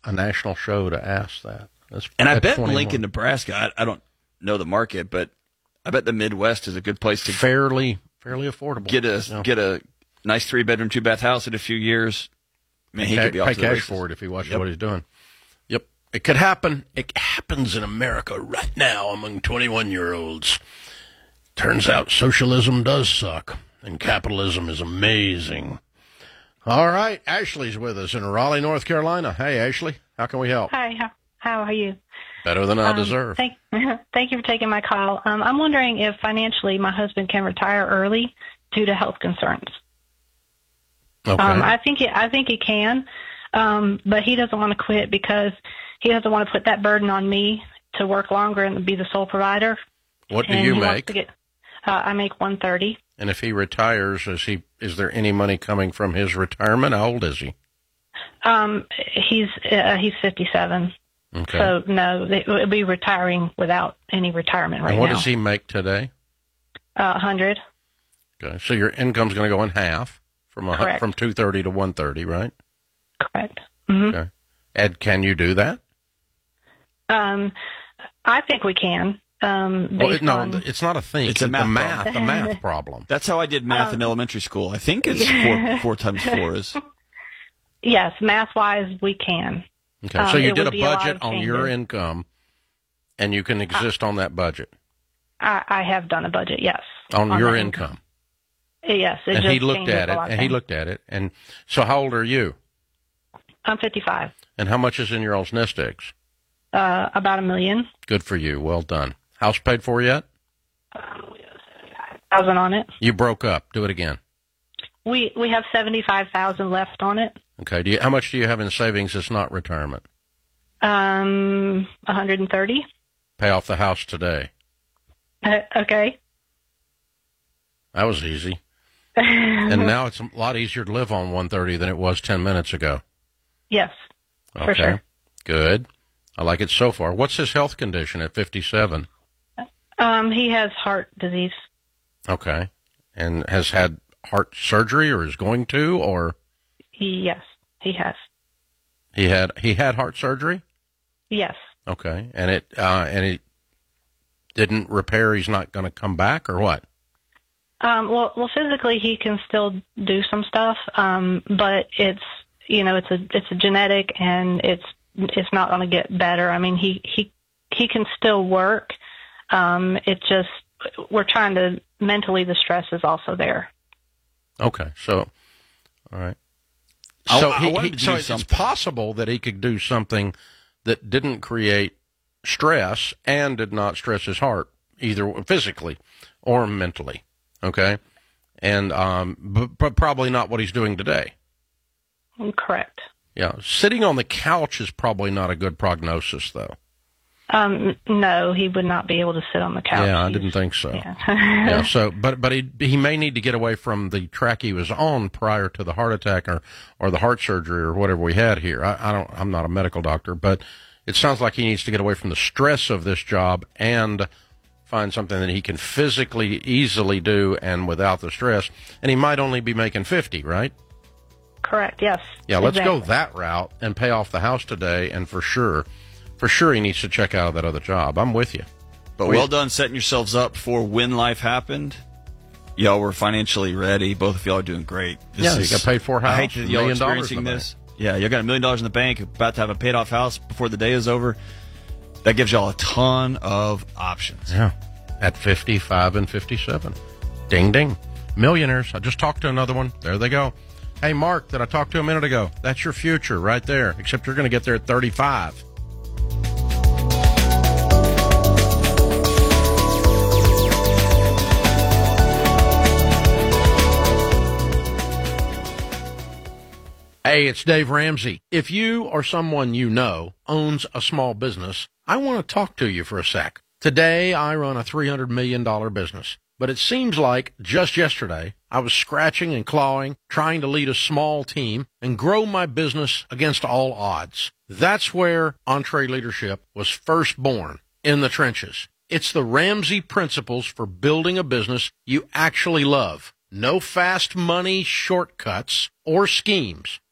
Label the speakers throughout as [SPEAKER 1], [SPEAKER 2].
[SPEAKER 1] a national show to ask that.
[SPEAKER 2] And I bet
[SPEAKER 1] 21.
[SPEAKER 2] Lincoln, Nebraska, I don't know the market, but I bet the Midwest is a good place to
[SPEAKER 1] fairly affordable.
[SPEAKER 2] Get a nice 3-bedroom, 2-bath house in a few years. I mean, he could be off
[SPEAKER 1] pay
[SPEAKER 2] to the
[SPEAKER 1] cash
[SPEAKER 2] races.
[SPEAKER 1] for it if he watches what he's doing. Yep, it could happen. It happens in America right now among 21-year-olds. Turns out socialism does suck, and capitalism is amazing. All right, Ashley's with us in Raleigh, North Carolina. Hey, Ashley, how can we help?
[SPEAKER 3] Hi, how are you?
[SPEAKER 1] Better than I deserve.
[SPEAKER 3] Thank you for taking my call. I'm wondering if financially my husband can retire early due to health concerns.
[SPEAKER 1] Okay.
[SPEAKER 3] I think he can, but he doesn't want to quit because he doesn't want to put that burden on me to work longer and be the sole provider.
[SPEAKER 1] What do you make?
[SPEAKER 3] I make $130.
[SPEAKER 1] And if he retires, is there any money coming from his retirement? How old is he?
[SPEAKER 3] He's 57.
[SPEAKER 1] Okay.
[SPEAKER 3] So no, it would be retiring without any retirement right now.
[SPEAKER 1] And what does he make today?
[SPEAKER 3] 100.
[SPEAKER 1] Okay. So your income's going to go in half from
[SPEAKER 3] Correct.
[SPEAKER 1] from 230 to 130, right?
[SPEAKER 3] Correct. Mm-hmm.
[SPEAKER 1] Okay. Ed, can you do that?
[SPEAKER 3] I think we can.
[SPEAKER 1] It's not a thing.
[SPEAKER 2] It's a math
[SPEAKER 1] a math problem.
[SPEAKER 2] That's how I did math in elementary school. I think it's four times 4 is.
[SPEAKER 3] Yes, math-wise, we can.
[SPEAKER 1] Okay, so you did a
[SPEAKER 3] would be a lot
[SPEAKER 1] budget
[SPEAKER 3] of
[SPEAKER 1] on
[SPEAKER 3] changes.
[SPEAKER 1] your income, and you can exist on that budget.
[SPEAKER 3] I have done a budget, yes.
[SPEAKER 1] On your income.
[SPEAKER 3] Yes, it
[SPEAKER 1] And
[SPEAKER 3] just
[SPEAKER 1] he looked
[SPEAKER 3] changes
[SPEAKER 1] at
[SPEAKER 3] a
[SPEAKER 1] it,
[SPEAKER 3] lot of
[SPEAKER 1] and he
[SPEAKER 3] things.
[SPEAKER 1] looked at it. And so how old are you?
[SPEAKER 3] I'm 55.
[SPEAKER 1] And how much is in your all's nest eggs?
[SPEAKER 3] About $1 million.
[SPEAKER 1] Good for you. Well done. House paid for yet?
[SPEAKER 3] 1,000 on it.
[SPEAKER 1] You broke up. Do it again.
[SPEAKER 3] We have 75,000 left on it.
[SPEAKER 1] Okay. How much do you have in savings that's not retirement?
[SPEAKER 3] 130.
[SPEAKER 1] Pay off the house today.
[SPEAKER 3] Okay.
[SPEAKER 1] That was easy. And now it's a lot easier to live on 130 than it was 10 minutes ago.
[SPEAKER 3] Yes,
[SPEAKER 1] Okay.
[SPEAKER 3] for sure.
[SPEAKER 1] Good. I like it so far. What's his health condition at 57?
[SPEAKER 3] He has heart disease.
[SPEAKER 1] Okay. And has had heart surgery or is going to, or?
[SPEAKER 3] Yes, he has.
[SPEAKER 1] He had heart surgery?
[SPEAKER 3] Yes.
[SPEAKER 1] Okay. And it didn't repair, he's not going to come back, or what?
[SPEAKER 3] Well, physically he can still do some stuff, but it's a genetic, and it's not going to get better. I mean, he can still work. It just, we're trying to, mentally the stress is also there.
[SPEAKER 1] Okay. So, all right.
[SPEAKER 2] I
[SPEAKER 1] So,
[SPEAKER 2] wanted to do
[SPEAKER 1] it's
[SPEAKER 2] something.
[SPEAKER 1] possible that he could do something that didn't create stress and did not stress his heart, either physically or mentally. Okay. And, but probably not what he's doing today.
[SPEAKER 3] Correct.
[SPEAKER 1] Yeah. Sitting on the couch is probably not a good prognosis, though.
[SPEAKER 3] No, he would not be able to sit on the couch.
[SPEAKER 1] Yeah, I didn't think so.
[SPEAKER 3] Yeah.
[SPEAKER 1] Yeah, so, but he may need to get away from the track he was on prior to the heart attack or the heart surgery or whatever we had here. I'm not a medical doctor, but it sounds like he needs to get away from the stress of this job and find something that he can physically easily do and without the stress. And he might only be making 50, right?
[SPEAKER 3] Correct. Yes.
[SPEAKER 1] Yeah, let's go
[SPEAKER 3] exactly.
[SPEAKER 1] that route and pay off the house today. And for sure he needs to check out of that other job. I'm with you.
[SPEAKER 2] But well done setting yourselves up for when life happened. Y'all were financially ready. Both of y'all are doing great.
[SPEAKER 1] You got paid for a house.
[SPEAKER 2] I hate that y'all are
[SPEAKER 1] $1 million
[SPEAKER 2] experiencing
[SPEAKER 1] in the
[SPEAKER 2] this. Yeah, you got $1 million in the bank, about to have a paid off house before the day is over. That gives y'all a ton of options.
[SPEAKER 1] Yeah, at 55 and 57. Ding, ding. Millionaires. I just talked to another one. There they go. Hey, Mark, that I talked to a minute ago. That's your future right there, except you're going to get there at 35. Hey, it's Dave Ramsey. If you or someone you know owns a small business, I want to talk to you for a sec. Today, I run a $300 million business, but it seems like just yesterday, I was scratching and clawing, trying to lead a small team and grow my business against all odds. That's where EntreLeadership was first born, in the trenches. It's the Ramsey principles for building a business you actually love. No fast money shortcuts or schemes,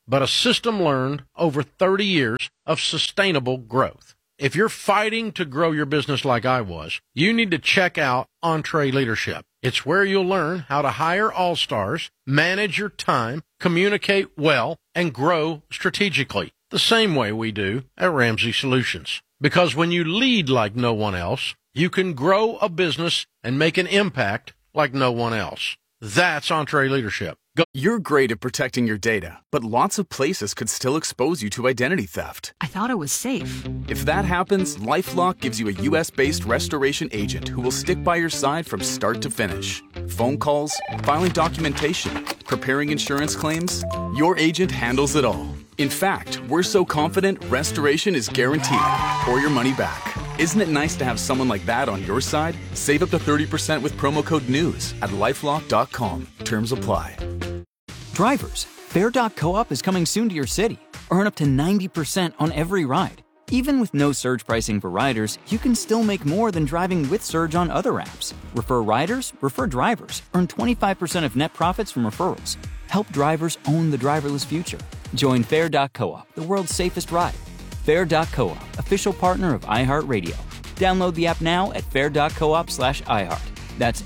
[SPEAKER 1] but a system learned over 30 years of sustainable growth. If you're fighting to grow your business like I was, you need to check out EntreLeadership. It's where you'll learn how to hire all-stars, manage your time, communicate well, and grow strategically, the same way we do at Ramsey Solutions. Because when you lead like no one else, you can grow a business and make an impact like no one else. That's EntreLeadership.
[SPEAKER 4] You're great at protecting your data, but lots of places could still expose you to identity theft.
[SPEAKER 5] I thought it was safe.
[SPEAKER 4] If that happens, LifeLock gives you a U.S.-based restoration agent who will stick by your side from start to finish. Phone calls, filing documentation, preparing insurance claims, your agent handles it all. In fact, we're so confident restoration is guaranteed or your money back. Isn't it nice to have someone like that on your side? Save up to 30% with promo code NEWS at LifeLock.com. Terms apply.
[SPEAKER 6] Drivers, Fare.coop is coming soon to your city. Earn up to 90% on every ride. Even with no surge pricing for riders, you can still make more than driving with Surge on other apps. Refer riders, refer drivers. Earn 25% of net profits from referrals. Help drivers own the driverless future. Join Fare.coop, the world's safest ride. Fare.coop, official partner of iHeartRadio. Download the app now at fare.coop/iHeart. That's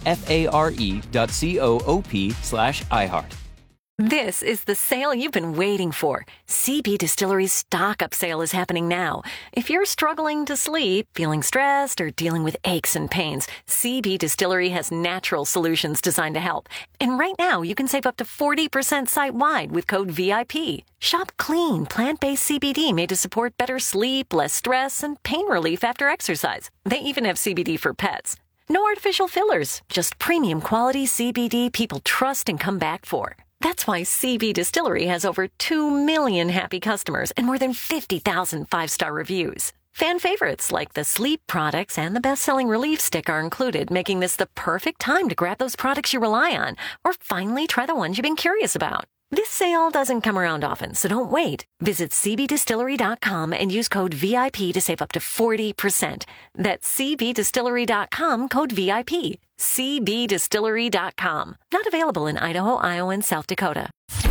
[SPEAKER 6] FARE.coop/iHeart.
[SPEAKER 7] This is the sale you've been waiting for. CB Distillery's stock-up sale is happening now. If you're struggling to sleep, feeling stressed, or dealing with aches and pains, CB Distillery has natural solutions designed to help. And right now, you can save up to 40% site-wide with code VIP. Shop clean, plant-based CBD made to support better sleep, less stress, and pain relief after exercise. They even have CBD for pets. No artificial fillers, just premium quality CBD people trust and come back for. That's why CB Distillery has over 2 million happy customers and more than 50,000 five-star reviews. Fan favorites like the sleep products and the best-selling relief stick are included, making this the perfect time to grab those products you rely on or finally try the ones you've been curious about. This sale doesn't come around often, so don't wait. Visit cbdistillery.com and use code VIP to save up to 40%. That's cbdistillery.com, code VIP. cbdistillery.com. Not available in Idaho, Iowa, and South Dakota.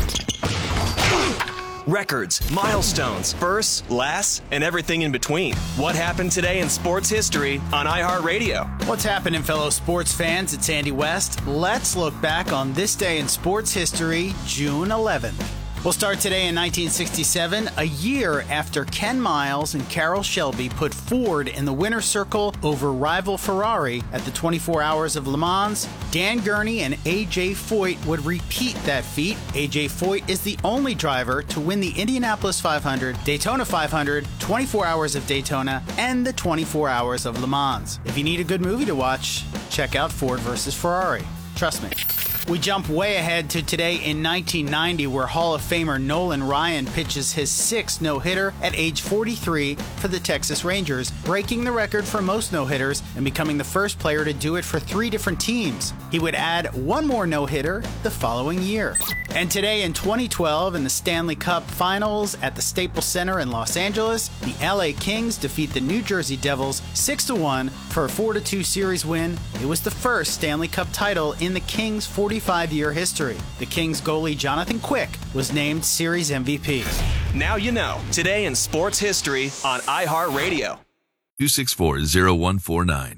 [SPEAKER 8] Records, milestones, firsts, lasts, and everything in between. What happened today in sports history on iHeartRadio?
[SPEAKER 9] What's happening, fellow sports fans? It's Andy West. Let's look back on this day in sports history, June 11th. We'll start today in 1967, a year after Ken Miles and Carroll Shelby put Ford in the winner's circle over rival Ferrari at the 24 Hours of Le Mans. Dan Gurney and A.J. Foyt would repeat that feat. A.J. Foyt is the only driver to win the Indianapolis 500, Daytona 500, 24 Hours of Daytona, and the 24 Hours of Le Mans. If you need a good movie to watch, check out Ford versus Ferrari. Trust me. We jump way ahead to today in 1990, where Hall of Famer Nolan Ryan pitches his sixth no-hitter at age 43 for the Texas Rangers, breaking the record for most no-hitters and becoming the first player to do it for 3 different teams. He would add one more no-hitter the following year. And today in 2012, in the Stanley Cup Finals at the Staples Center in Los Angeles, the LA Kings defeat the New Jersey Devils 6-1 for a 4-2 series win. It was the first Stanley Cup title in the Kings' 45-year history. The Kings goalie Jonathan Quick was named Series MVP.
[SPEAKER 8] Now you know. Today in sports history on iHeartRadio.
[SPEAKER 10] 264-0149.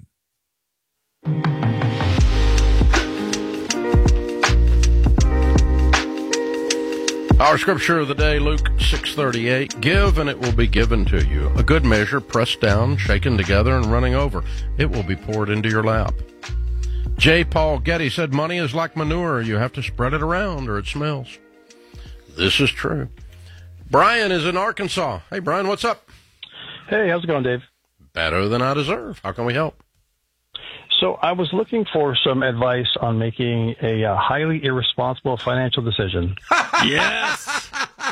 [SPEAKER 1] Our scripture of the day, Luke 6:38. Give, and it will be given to you. A good measure, pressed down, shaken together, and running over. It will be poured into your lap. J. Paul Getty said, money is like manure. You have to spread it around or it smells. This is true. Brian is in Arkansas. Hey, Brian, what's up?
[SPEAKER 11] Hey, how's it going, Dave?
[SPEAKER 1] Better than I deserve. How can we help?
[SPEAKER 11] So I was looking for some advice on making a highly irresponsible financial decision.
[SPEAKER 2] Yes!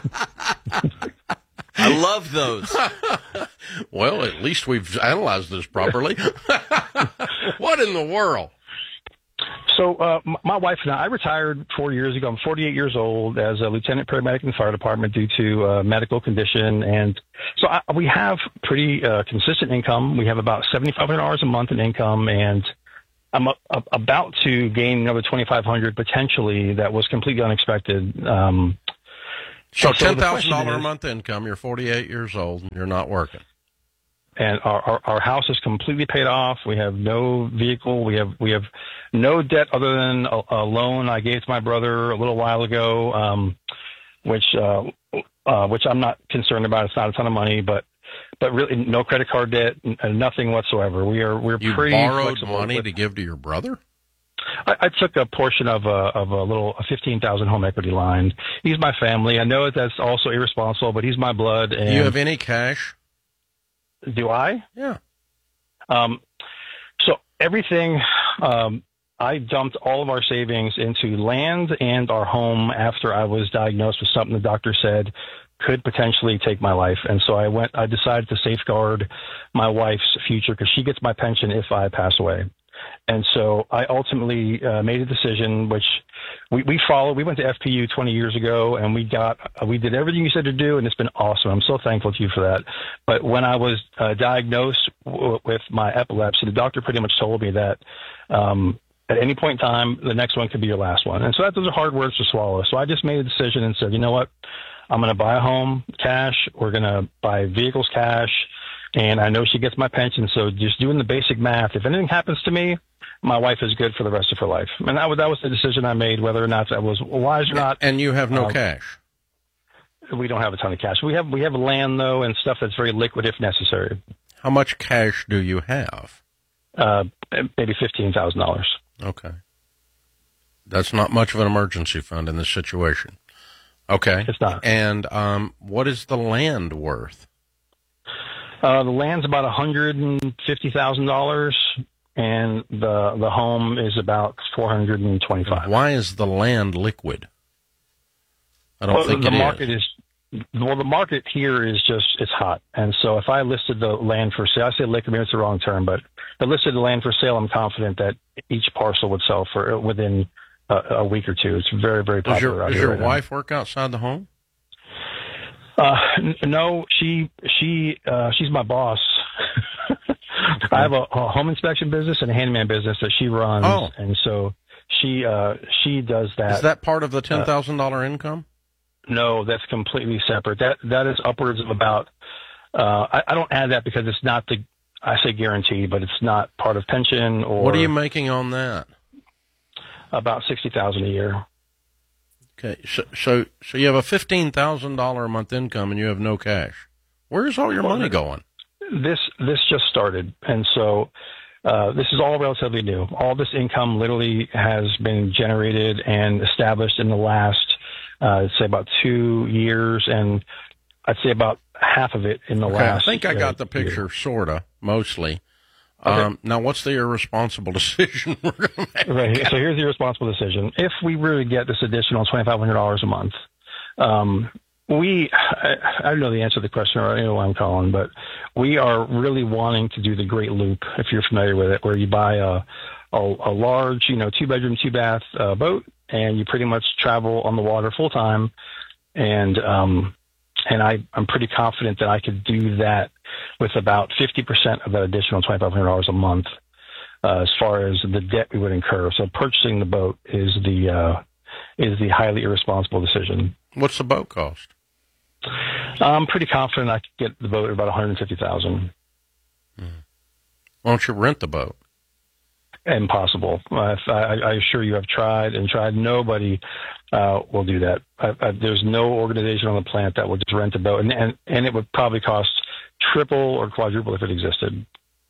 [SPEAKER 2] I love those.
[SPEAKER 1] Well, at least we've analyzed this properly. What in the world?
[SPEAKER 11] So my wife and I retired 4 years ago. I'm 48 years old as a lieutenant paramedic in the fire department due to a medical condition. And so we have pretty consistent income. We have about $7,500 a month in income, and I'm about to gain another $2,500 potentially. That was completely unexpected.
[SPEAKER 1] So
[SPEAKER 11] the
[SPEAKER 1] $10,000
[SPEAKER 11] question
[SPEAKER 1] a
[SPEAKER 11] is-
[SPEAKER 1] month income. You're 48 years old and you're not working.
[SPEAKER 11] And our house is completely paid off. We have no vehicle. We have no debt other than a loan I gave to my brother a little while ago, which I'm not concerned about. It's not a ton of money, but really no credit card debt, nothing whatsoever. We're
[SPEAKER 1] You
[SPEAKER 11] pretty
[SPEAKER 1] borrowed
[SPEAKER 11] flexible
[SPEAKER 1] money
[SPEAKER 11] with-
[SPEAKER 1] to give to your brother?
[SPEAKER 11] I took a portion of a 15,000 home equity line. He's my family. I know that's also irresponsible, but he's my blood. And
[SPEAKER 1] Do you have any cash?
[SPEAKER 11] do I?
[SPEAKER 1] Yeah.
[SPEAKER 11] So everything, I dumped all of our savings into land and our home after I was diagnosed with something the doctor said could potentially take my life. And so I decided to safeguard my wife's future because she gets my pension if I pass away. And so I ultimately made a decision, which we followed. We went to FPU 20 years ago, and we did everything you said to do, and it's been awesome. I'm so thankful to you for that. But when I was diagnosed with my epilepsy, the doctor pretty much told me that at any point in time, the next one could be your last one. And so those are hard words to swallow. So I just made a decision and said, you know what? I'm going to buy a home cash. We're going to buy vehicles cash. And I know she gets my pension, so just doing the basic math, if anything happens to me, my wife is good for the rest of her life. And that was the decision I made, whether or not that was wise or not.
[SPEAKER 1] And you have no cash?
[SPEAKER 11] We don't have a ton of cash. We have land, though, and stuff that's very liquid if necessary.
[SPEAKER 1] How much cash do you have?
[SPEAKER 11] Maybe $15,000.
[SPEAKER 1] Okay. That's not much of an emergency fund in this situation. Okay.
[SPEAKER 11] It's not.
[SPEAKER 1] And what is the land worth?
[SPEAKER 11] The land's about $150,000, and the home is about $425,000.
[SPEAKER 1] Why is the land liquid? I don't think
[SPEAKER 11] the market is. Well, the market here is it's hot, and so if I listed the land for sale, I say liquid, maybe it's the wrong term, but if I listed the land for sale, I'm confident that each parcel would sell for within a week or two. It's very, very popular.
[SPEAKER 1] Does your wife work outside the home?
[SPEAKER 11] No, she's my boss. I have a home inspection business and a handyman business that she runs, and so she does that.
[SPEAKER 1] Is that part of the $10,000 income?
[SPEAKER 11] No, that's completely separate. That is upwards of about. I don't add that because it's not I say guaranteed, but it's not part of pension or.
[SPEAKER 1] What are you making on that?
[SPEAKER 11] About $60,000 a year.
[SPEAKER 1] Okay, so you have a $15,000 a month income and you have no cash. Where's all your money going?
[SPEAKER 11] This just started, and so this is all relatively new. All this income literally has been generated and established in the last, I'd say, about 2 years, and I'd say about half of it in the last.
[SPEAKER 1] I think I got the picture, sorta, mostly.
[SPEAKER 11] Okay.
[SPEAKER 1] Now, what's the irresponsible decision we're going to make?
[SPEAKER 11] Right. So here's the irresponsible decision. If we really get this additional $2,500 a month, I don't know the answer to the question, or I don't know why I'm calling, but we are really wanting to do the Great Loop, if you're familiar with it, where you buy a large, 2-bedroom, 2-bath boat, and you pretty much travel on the water full time. And I'm pretty confident that I could do that with about 50% of that additional $2,500 a month, as far as the debt we would incur. So purchasing the boat is the highly irresponsible decision.
[SPEAKER 1] What's the boat cost?
[SPEAKER 11] I'm pretty confident I could get the boat at about $150,000.
[SPEAKER 1] Why don't you rent the boat?
[SPEAKER 11] Impossible. I assure you, I've tried and tried. Nobody will do that. There's no organization on the planet that will just rent a boat, and it would probably cost triple or quadruple if it existed.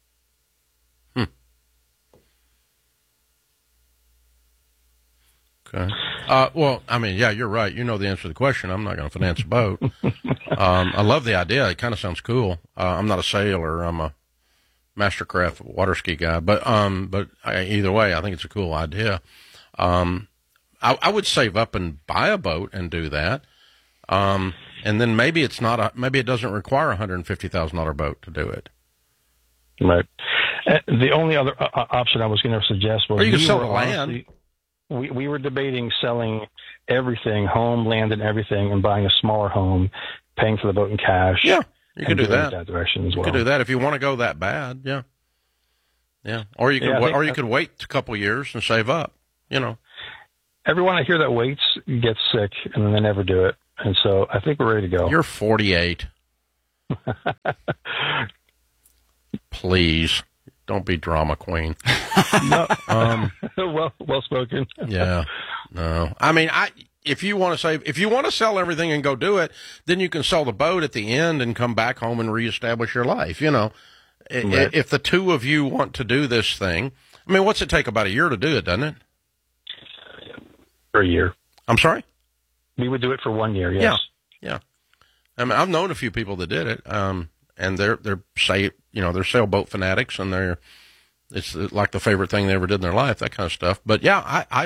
[SPEAKER 1] Okay. Well, I mean, yeah, you're right. You know the answer to the question. I'm not going to finance a boat. I love the idea. It kind of sounds cool. I'm not a sailor. I'm a Mastercraft water ski guy. But either way, I think it's a cool idea. I would save up and buy a boat and do that. And then maybe maybe it doesn't require a $150,000 boat to do it.
[SPEAKER 11] Right. The only other option I was going to suggest was,
[SPEAKER 1] or you could sell the land.
[SPEAKER 11] We were debating selling everything, home, land, and everything, and buying a smaller home, paying for the boat in cash.
[SPEAKER 1] Yeah, you could do that.
[SPEAKER 11] That direction as well.
[SPEAKER 1] You could do that if you want to go that bad. Yeah, yeah. Or you could wait a couple years and save up.
[SPEAKER 11] Everyone I hear that waits gets sick, and then they never do it. And so I think we're ready to go.
[SPEAKER 1] You're 48. Please, don't be drama queen.
[SPEAKER 11] No. Well spoken.
[SPEAKER 1] Yeah. No. I mean, if you want to sell everything and go do it, then you can sell the boat at the end and come back home and reestablish your life. You know,
[SPEAKER 11] Right.
[SPEAKER 1] If the two of you want to do this thing, I mean, what's it take? About a year to do it, doesn't it?
[SPEAKER 11] For a year.
[SPEAKER 1] I'm sorry?
[SPEAKER 11] We would do it for 1 year, yes.
[SPEAKER 1] Yeah. I mean, I've known a few people that did it, and they're sailboat fanatics, and it's like the favorite thing they ever did in their life, that kind of stuff. But yeah,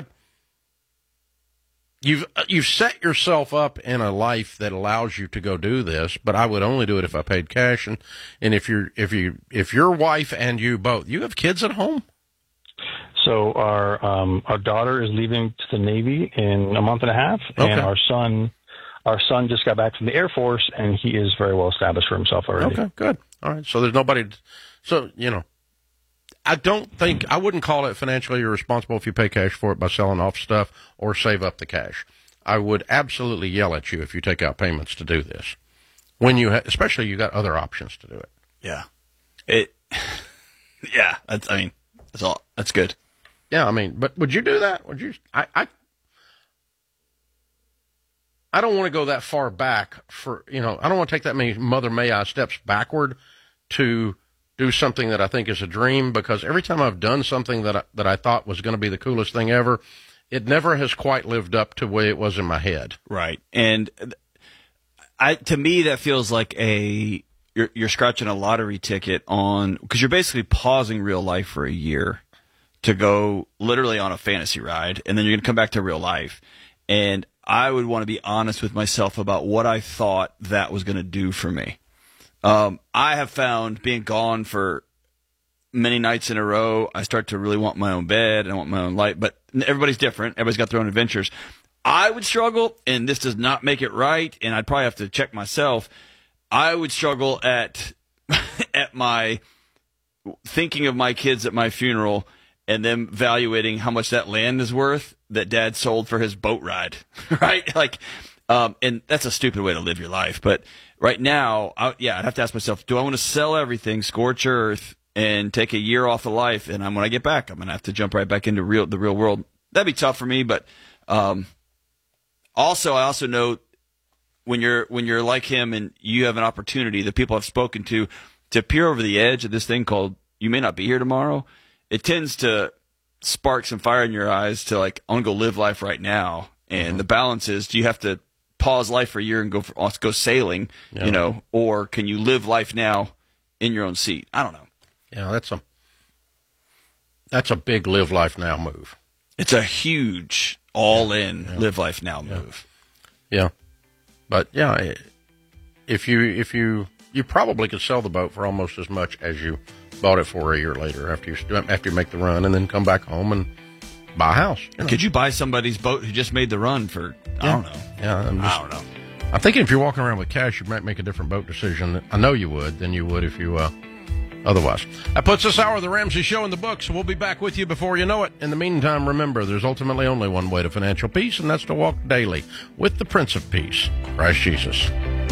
[SPEAKER 1] you've set yourself up in a life that allows you to go do this, but I would only do it if I paid cash. And if your wife and you both, you have kids at home?
[SPEAKER 11] So our daughter is leaving to the Navy in a month and a half,
[SPEAKER 1] Okay.
[SPEAKER 11] and our son just got back from the Air Force, and he is very well established for himself already.
[SPEAKER 1] Okay, good. All right. So there's nobody. So, you know, I wouldn't call it financially irresponsible if you pay cash for it by selling off stuff or save up the cash. I would absolutely yell at you if you take out payments to do this. When especially you got other options to do it.
[SPEAKER 2] Yeah. That's good.
[SPEAKER 1] Yeah, I mean, but would you do that? Would you? I don't want to go that far back I don't want to take that many Mother May I steps backward to do something that I think is a dream, because every time I've done something that I thought was going to be the coolest thing ever, it never has quite lived up to the way it was in my head.
[SPEAKER 2] Right. And to me, that feels like you're scratching a lottery ticket because you're basically pausing real life for a year to go literally on a fantasy ride, and then you're going to come back to real life. And I would want to be honest with myself about what I thought that was going to do for me. I have found being gone for many nights in a row, I start to really want my own bed and I want my own light, but everybody's different. Everybody's got their own adventures. I would struggle, and this does not make it right, and I'd probably have to check myself. I would struggle at my thinking of my kids at my funeral and them evaluating how much that land is worth that Dad sold for his boat ride, right? Like, and that's a stupid way to live your life. But right now, I'd have to ask myself, do I want to sell everything, scorch earth, and take a year off of life? And when I get back, I'm going to have to jump right back into the real world. That'd be tough for me. But I also know when you're like him and you have an opportunity, the people I've spoken to peer over the edge of this thing called you may not be here tomorrow, it tends to spark some fire in your eyes to like, I want to go live life right now. And the balance is, do you have to pause life for a year and go sailing, or can you live life now in your own seat? I don't know.
[SPEAKER 1] Yeah, that's a big live life now move.
[SPEAKER 2] It's a huge all-in live life now move.
[SPEAKER 1] Yeah. But yeah, if you probably could sell the boat for almost as much as you bought it for a year later after you make the run, and then come back home and buy a house.
[SPEAKER 2] Could you buy somebody's boat who just made the run for I don't know.
[SPEAKER 1] Yeah,
[SPEAKER 2] I don't know.
[SPEAKER 1] I'm thinking if you're walking around with cash, you might make a different boat decision. I know you would than you would if you otherwise. That puts this hour of the Ramsey Show in the books. We'll be back with you before you know it. In the meantime, remember, there's ultimately only one way to financial peace, and that's to walk daily with the Prince of Peace, Christ Jesus.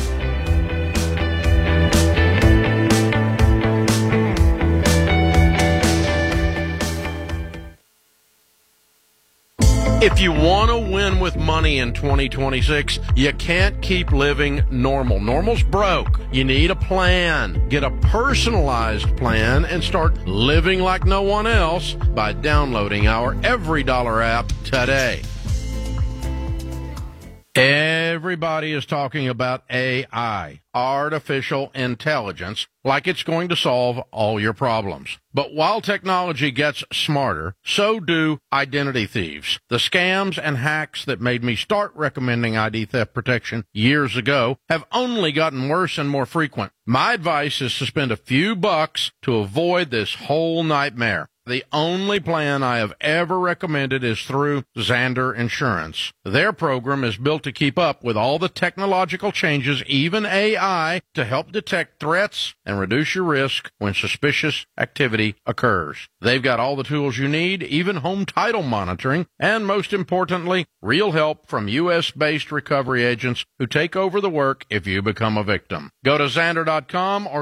[SPEAKER 1] If you want to win with money in 2026, you can't keep living normal. Normal's broke. You need a plan. Get a personalized plan and start living like no one else by downloading our Every Dollar app today. Everybody is talking about AI, artificial intelligence, like it's going to solve all your problems. But while technology gets smarter, so do identity thieves. The scams and hacks that made me start recommending ID theft protection years ago have only gotten worse and more frequent. My advice is to spend a few bucks to avoid this whole nightmare. The only plan I have ever recommended is through Xander Insurance. Their program is built to keep up with all the technological changes, even AI, to help detect threats and reduce your risk when suspicious activity occurs. They've got all the tools you need, even home title monitoring, and most importantly, real help from U.S.-based recovery agents who take over the work if you become a victim. Go to Xander.com or